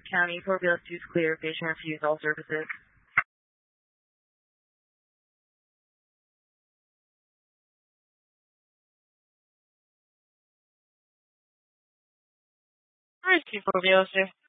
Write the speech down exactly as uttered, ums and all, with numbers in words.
County, Port Vale two is clear. Patient refuse all services. Where is Port Vale, sir?